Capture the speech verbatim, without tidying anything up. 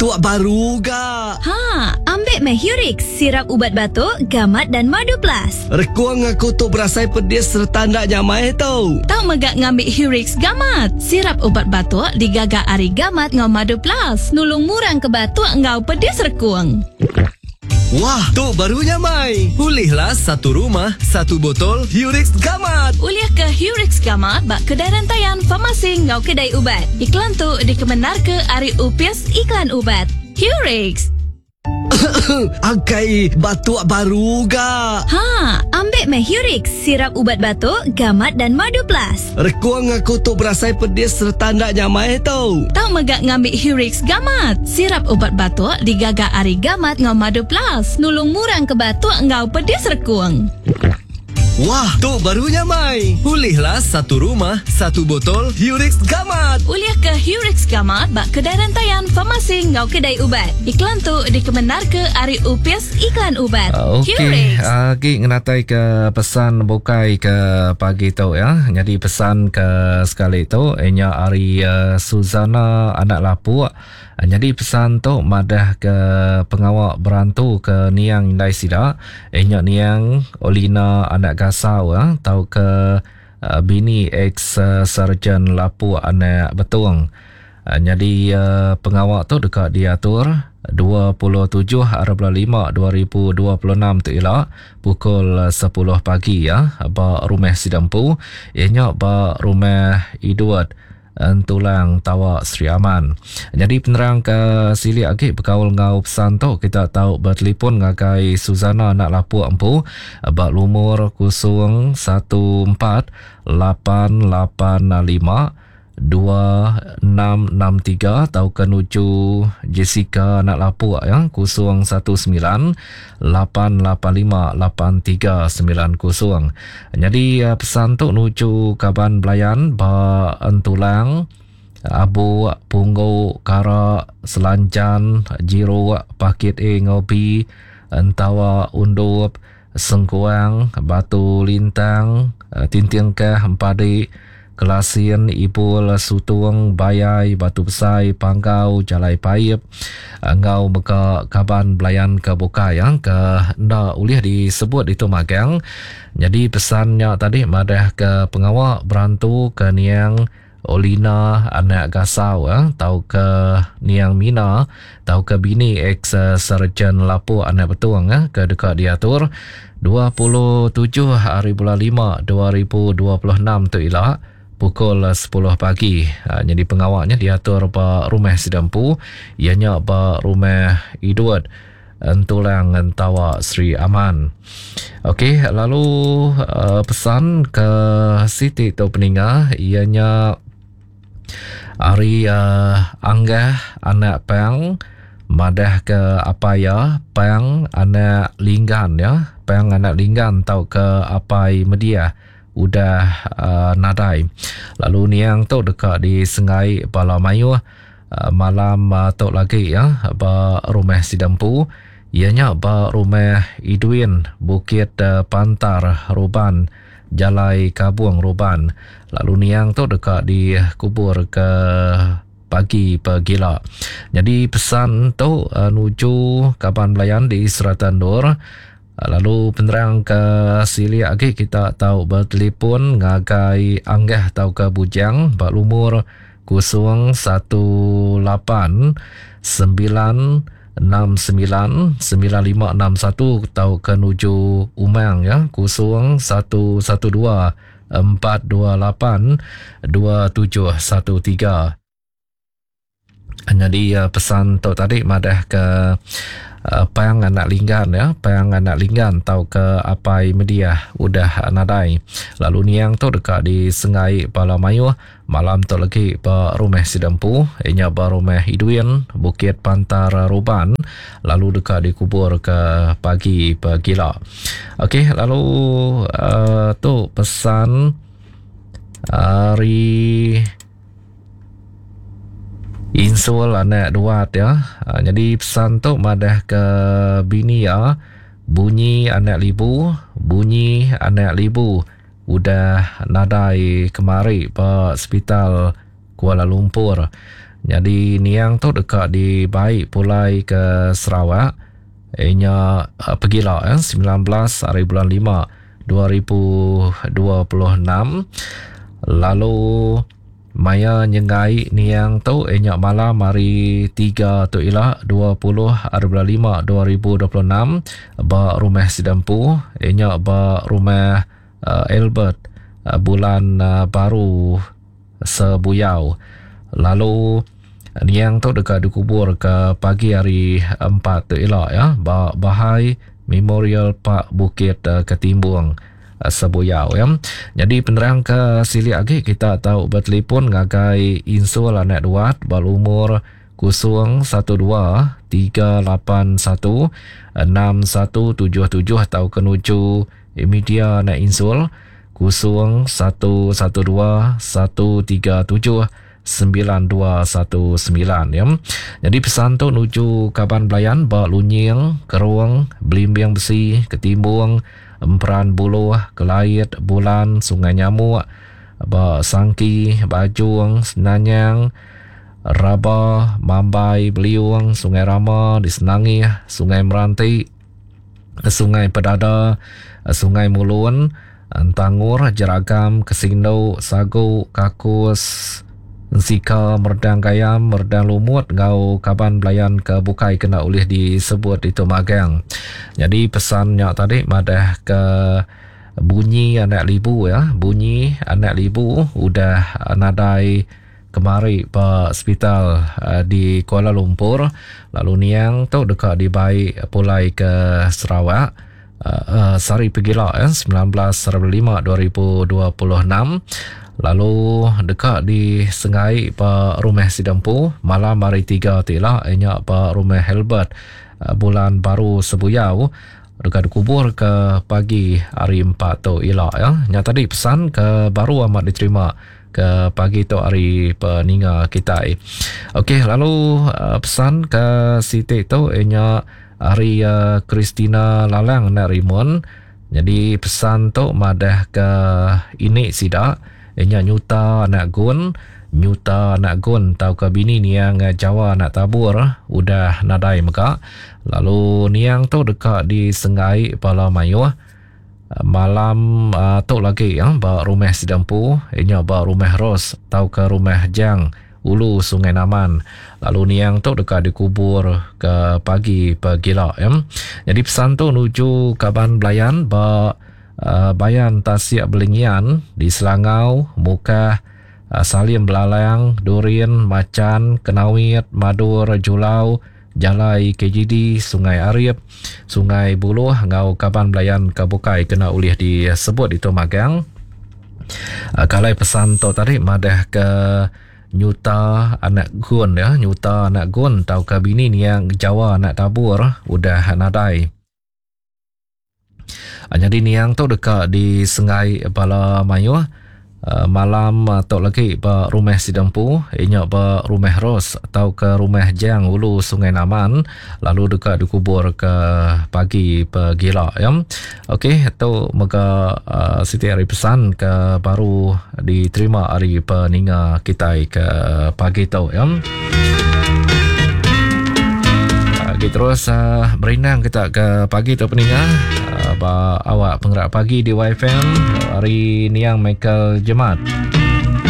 batuk baru ga? Ha, ambil Mahurix, sirap ubat batuk, gamat dan madu plus. Rekuang aku tu berasai pedis serta ndak nyamai tau. Tahu megak ngambil Hurix gamat, sirap ubat batuk digagak ari gamat ngau madu plus. Nulung murang ke batuk ngau pedis rekuang. Wah, tu baru nyamai. Pulihlah satu rumah, satu botol Hurix Gamat. Uliah ke Hurix Gamat bak kedai rantaian farmasi ngau kedai ubat. Iklan tu dikebenar ke ari upias iklan ubat. Hurix. Agai batuk baru ga? Ha, ambil Mahurix, sirap ubat batuk, gamat dan madu plus. Rekuang aku tu berasai pedis serta ndak nyamai tau. Tahu megak ngambil Hurix gamat, sirap ubat batuk digagak ari gamat ngau madu plus. Nulung murang ke batuk ngau pedis rekuang. Wah, tu baru nyamai. Pulihlah satu rumah, satu botol Hurix Gamat. Uliah ke Hurix Gamat bak kedai rantaian farmasi ngau kedai ubat. Iklan tu dikebenar ke ari upias iklan ubat. Uh, Okey, uh, Ki ngenatai ke pesan bukai ke pagi tu ya. Jadi pesan ke sekali tu enya ari uh, Suzana anak Lapuk. Uh, jadi pesan tu madah ke pengawak berantu ke Niang Indai Sida. Enya Niang Olina anak Gasau ya, tahu ke uh, bini ex uh, sarjan Lapuk anak Betuang. Uh, jadi uh, pengawak tu dekat diatur dua puluh tujuh bulan lima dua ribu dua puluh enam tu ialah pukul sepuluh pagi ya, ba rumah Sidampu ianya ba rumah Iduat Tulang Tawak Sri Aman. Jadi penerang ke sili agi berkaul ngau pesan tu kita tahu bertelefon ngagai Suzana nak Lapuk empu ba lumur kosong satu empat lapan lapan lima dua enam enam tiga atau kenuju Jessica nak Lapuk ya kosong satu sembilan lapan lapan lima lapan tiga sembilan kosong. Jadi uh, pesan tu nuju Kaban Belayan ba Entulang Abu Punggu Kara Selanjan Jiro Pakit E Ngopi Entawa Undup Sengkuang Batu Lintang Tintingkah Empadi Kelasian Ipul Sutung Bayai Batu Besai Panggau Jalai Paip Ngau Meka Kaban Belayan ke Buka yang ke nda uliah disebut itu magang. Jadi pesannya tadi madah ke pengawak berantu ke Niang Olina anak Gasau ya, tahu ke Niang Mina, tahu ke bini ex sarjan Lapuk anak Betuang ya, ke dekat diatur dua puluh tujuh hari bulan lima dua ribu dua puluh enam tu ialah pukul sepuluh pagi. Ha, jadi pengawaknya diatur ba rumah Sidampu, ianya ba rumah Iduat Tulang Tawak Sri Aman. Okey, lalu uh, pesan ke Siti Tok Peninga ianya Ari uh, Anggah anak Pang madah ke Apaya Pang anak Linggan ya, Pang anak Linggan tahu ke Apai Media udah uh, nadai. Lalu Niang tu dekat di Sengai Balamayu uh, malam uh, tu lagi ya ba rumah Sidampu ianya ba rumah Idwin Bukit uh, Pantar Roban Jalai Kabuang Roban. Lalu Niang tu dekat di kubur ke pagi pegila. Jadi pesan tu uh, nuju Kaban Belayan di Seratan Dur. Lalu penerang ke sili agi kita tahu bertelefon ngagai Anggah tahu ke Bujang bak lumur kosong satu lapan sembilan enam sembilan sembilan lima enam satu tahu ke nuju Umang ya kosong satu satu dua empat dua lapan dua tujuh satu tiga. Jadi uh, pesan tu tadi madah ke Uh, Pang anak Linggan ya, Pang anak Linggan tahu ke Apai Media udah nadai. Lalu Niang tu dekat di Sengai Balamayu malam tu lagi ba rumah Sidampu ianya ba rumah Idwin Bukit Pantar Roban, lalu dekat di kubur ke pagi pegila. Okey, lalu uh, tu pesan hari Insul anak Duat ya. Ha, jadi pesan tu madah ke bini ya. Bunyi anak Libu, bunyi anak Libu udah nadai kemari ke hospital Kuala Lumpur. Jadi niang tu dekat di baik pulai ke Sarawak. Ianya uh, pergilah eh, sembilan belas hari bulan lima dua ribu dua puluh enam. Lalu maya nyengai niang tu ianya malam hari tiga tu ialah dua puluh hari bulan lima dua ribu dua puluh enam ba rumah Sidampu. Ianya ba rumah uh, Albert uh, bulan uh, baru Sebuyau. Lalu niang tu dekat dikubur ke pagi hari empat tu elok ya, bah Bahai Memorial Park Bukit uh, Ketimbung uh, Sebuyau ya. Jadi penerang ke sili lagi kita tahu bertelefon ngagai insul anak duat berumur kosong satu dua tiga lapan satu enam satu tujuh tujuh atau kenuju media anak insul kosong satu satu dua satu tiga tujuh sembilan dua satu sembilan ya. Jadi pesan tu nuju Kaban Belayan ba Lunying, Keruang, Belimbing Besi, Ketimbung, Emperan Buluh, Kelait, Bulan, Sungai Nyamuk, ba Sangki, Bajung, Senanyang, Rabah, Mambai, Beliung, Sungai Rama, Disenangi, Sungai Meranti, Sungai Pedada, Sungai Mulun, Tangur, Jeragam, Kesindo, Sagu, Kakus, Sika, Merdang Gayam, Merdang Lumut, Ngau Kaban Belayan ke Bukai kena oleh disebut itu magang. Jadi pesannya tadi madah ke bunyi anak libu ya, bunyi anak libu udah nadai kemari ke hospital uh, di Kuala Lumpur. Lalu niang tu dekat di baik pulai ke Sarawak. Uh, uh, Sari pergilah ya, sembilan belas lima dua ribu dua puluh enam. Lalu dekat di Sengai pa rumah Sidampu malam hari tiga tilah ianya pa rumah Helbert uh, bulan baru Sebuyau dekat kubur ke pagi hari empat tu ialah ya. Yang tadi pesan ke baru amat diterima ke pagi tu hari peninga kita. Okey, lalu uh, pesan ke Siti tu ianya hari uh, Christina Lalang nak Rimon. Jadi pesan tu madah ke ini sidak ianya nyuta anak gun, nyuta anak gun tau ke bini ni yang Jawa nak tabur udah nadai meka. Lalu niang tu dekat di Sengai Pala Mayu malam uh, tu lagi yang ba rumah Sidampu ianya ba rumah Ros tau ke rumah Jang Ulu Sungai Naman. Lalu niang tu dekat dikubur ke pagi pagila ya. Jadi pesan tu nuju Kaban Belayan ba Uh, Bayan Tasik Belingian di Selangau, Muka, uh, Salim Belalang, Durin, Macan, Kenawit, Madur, Julau, Jalai, K G D, Sungai Arif, Sungai Buluh, Ngau Kaban Belayan Kabukai kena ulih disebut itu magang. Uh, kalau pesan tu tadi madah ke nyuta anak gun ya, nyuta anak gun tau ke bini ni yang Jawa nak tabur udah nadai. Jadi niang tu dekat di Sengai Pala Mayu uh, malam atau lagi ba rumah Sidampu ianya ba rumah Ros atau ke rumah Jang Ulu Sungai Naman. Lalu dekat dikubur ke pagi pagila ya. Okey, tu maka uh, Siti hari pesan ke baru diterima hari peninga kita ke pagi tu ya. Okay, terus uh, berenang kita ke pagi tu peninga uh, ba awak penggerak pagi di Y F M hari niang Michael Jemat.